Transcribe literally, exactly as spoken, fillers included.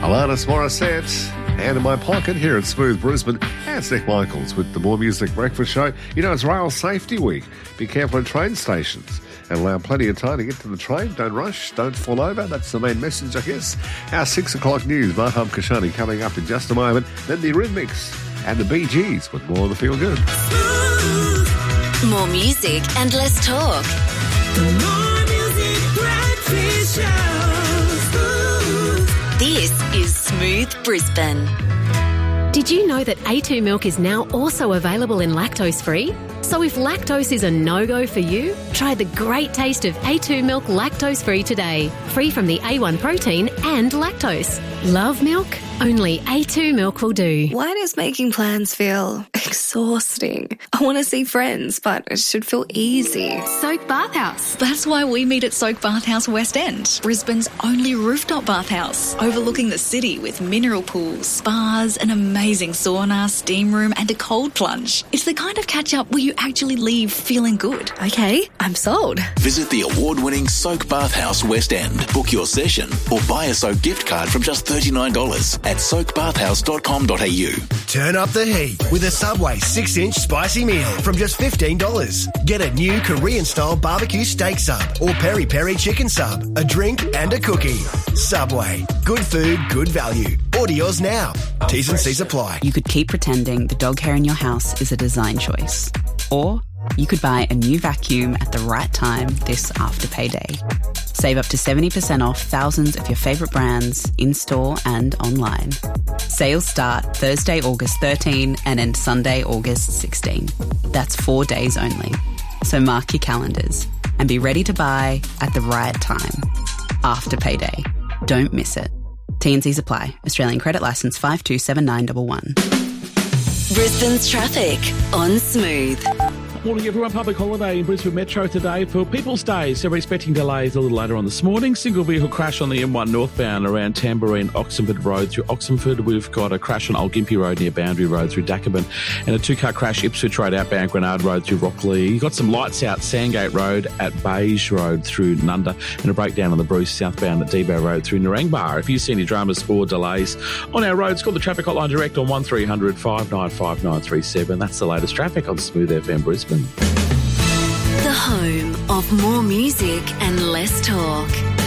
Alanis Morissette, Hand in My Pocket here at Smooth Brisbane. And it's Nick Michaels with the More Music Breakfast Show. You know, it's Rail Safety Week. Be careful at train stations and allow plenty of time to get to the train. Don't rush, don't fall over. That's the main message, I guess. Our six o'clock news, Maham Kashani coming up in just a moment. Then the Rhythmics and the Bee Gees with more of the Feel Good. More music and less talk. The More Music Breakfast Show. This is Smooth Brisbane. Did you know that A two milk is now also available in lactose-free? So if lactose is a no-go for you, try the great taste of A two milk lactose-free today. Free from the A one protein and lactose. Love milk? Only A two milk will do. Why does making plans feel exhausting? I want to see friends, but it should feel easy. Soak Bathhouse. That's why we meet at Soak Bathhouse West End, Brisbane's only rooftop bathhouse, overlooking the city with mineral pools, spas, an amazing sauna, steam room and a cold plunge. It's the kind of catch-up where you actually leave feeling good. Okay, I'm sold. Visit the award-winning Soak Bathhouse West End. Book your session or buy a Soak gift card from just thirty-nine dollars at soak bathhouse dot com dot a u. Turn up the heat with a Subway six inch spicy meal from just fifteen dollars. Get a new Korean-style barbecue steak sub or peri-peri chicken sub, a drink and a cookie. Subway. Good food, good value. Order yours now. T's and C's apply. You could keep pretending the dog hair in your house is a design choice. Or you could buy a new vacuum at the right time this after payday. Save up to seventy percent off thousands of your favourite brands in-store and online. Sales start Thursday, August thirteenth and end Sunday, August sixteenth. That's four days only. So mark your calendars and be ready to buy at the right time. After payday. Don't miss it. T and C's apply. Australian credit licence five two seven nine one one. Brisbane's traffic on Smooth. Morning everyone, public holiday in Brisbane Metro today for People's Day, so we're expecting delays a little later on this morning. Single vehicle crash on the M one northbound around Tamborine, Oxenford Road through Oxenford. We've got a crash on Old Gympie Road near Boundary Road through Dacabin, and a two-car crash Ipswich Road outbound Grenard Road through Rockley. You've got some lights out Sandgate Road at Beige Road through Nunda, and a breakdown on the Bruce southbound at Debo Road through Narangbar. If you see any dramas or delays on our roads, call the traffic hotline direct on one three hundred five nine five nine three seven. That's the latest traffic on Smooth F M Brisbane. The home of more music and less talk.